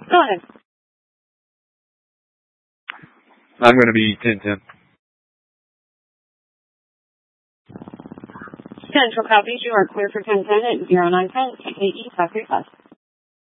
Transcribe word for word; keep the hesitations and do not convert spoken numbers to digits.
Go ahead. I'm going to be ten ten. Central copies, you are clear for ten ten at zero nine ten. T K E, five three five.